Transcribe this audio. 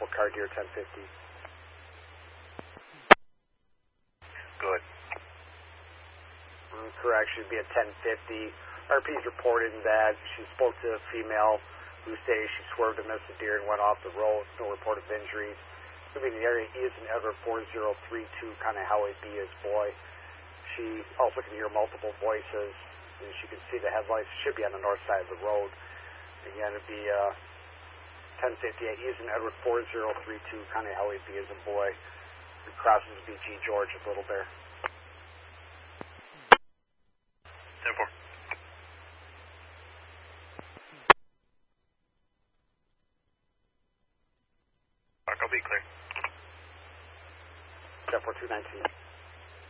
for Car Deer 1050. Good. Correction, be at 1050. RP's reporting that she spoke to a female who stated she swerved to miss the deer and went off the road. No report of injuries. Moving the area is in Edward 4032, kind of Highway B is boy. She also can hear multiple voices, and she can see the headlights. Should be on the north side of the road. Again, it'd be 1058 is in Edward 4032, kind of Highway B is a boy. It crosses BG George at Little Bear. 10-4. I'll be clear. 10-4-219.